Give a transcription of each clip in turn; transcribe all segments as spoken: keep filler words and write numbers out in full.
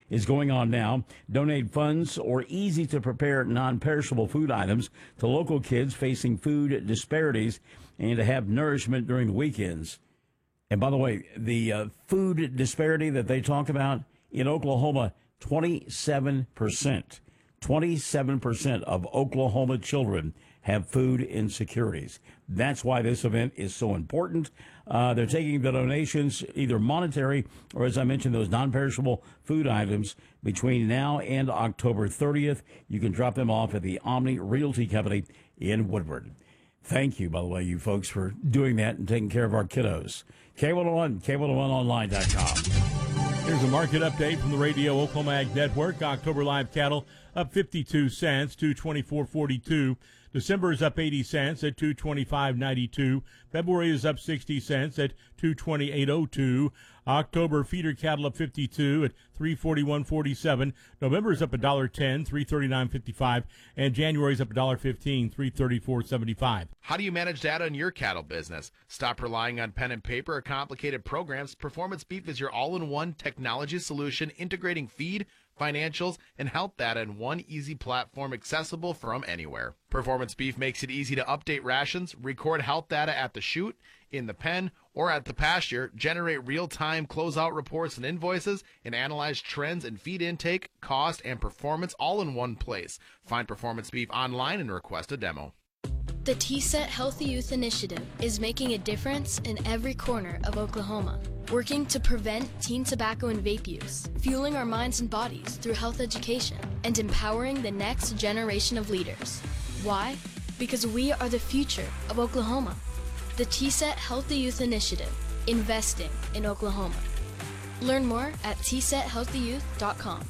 is going on now. Donate funds or easy-to-prepare non-perishable food items to local kids facing food disparities and to have nourishment during the weekends. And by the way, the uh, food disparity that they talk about in Oklahoma, twenty-seven percent. twenty-seven percent of Oklahoma children have food insecurities. That's why this event is so important. Uh, they're taking the donations, either monetary or, as I mentioned, those non-perishable food items between now and October thirtieth. You can drop them off at the Omni Realty Company in Woodward. Thank you, by the way, you folks, for doing that and taking care of our kiddos. K one oh one, K one oh one online dot com. Here's a market update from the Radio Oklahoma Ag Network. October live cattle up fifty-two cents, two twenty-four forty-two. December is up eighty cents at two twenty-five ninety-two. February is up sixty cents at two twenty-eight oh two. October feeder cattle up fifty-two at three forty-one forty-seven. November is up one dollar ten, three thirty-nine fifty-five, and January is up one dollar fifteen, three thirty-four seventy-five. How do you manage data in your cattle business? Stop relying on pen and paper or complicated programs. Performance Beef is your all-in-one technology solution integrating feed, financials, and health data in one easy platform accessible from anywhere. Performance Beef makes it easy to update rations, record health data at the chute, in the pen, or at the pasture, generate real-time closeout reports and invoices, and analyze trends in feed intake, cost, and performance all in one place. Find Performance Beef online and request a demo. The T S E T Healthy Youth Initiative is making a difference in every corner of Oklahoma, working to prevent teen tobacco and vape use, fueling our minds and bodies through health education, and empowering the next generation of leaders. Why? Because we are the future of Oklahoma. The T S E T Healthy Youth Initiative, investing in Oklahoma. Learn more at T S E T healthy youth dot com.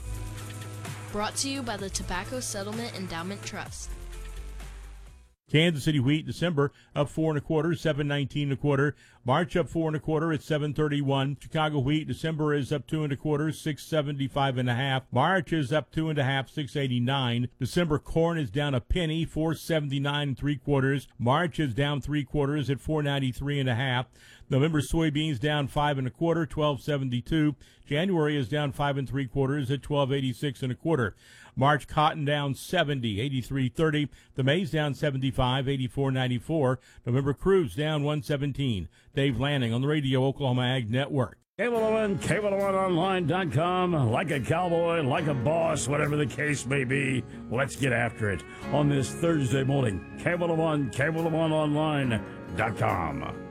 Brought to you by the Tobacco Settlement Endowment Trust. Kansas City wheat December up four and a quarter, seven nineteen and a quarter. March up four and a quarter at seven thirty-one. Chicago wheat December is up two and a quarter, six seventy-five and a half. March is up two and a half, six eighty-nine. December corn is down a penny, four seventy-nine and three quarters. March is down three quarters at four ninety-three and a half. November soybeans down five and a quarter, twelve seventy-two. January is down five and three quarters at twelve eighty-six and a quarter. March cotton down seventy, eighty-three thirty. The maize down seventy-five, eighty-four ninety-four. November crudes down one seventeen. Dave Lanning on the Radio Oklahoma Ag Network. K one oh one, K one oh one online dot com. Like a cowboy, like a boss, whatever the case may be, let's get after it on this Thursday morning. K one oh one, K one oh one online dot com.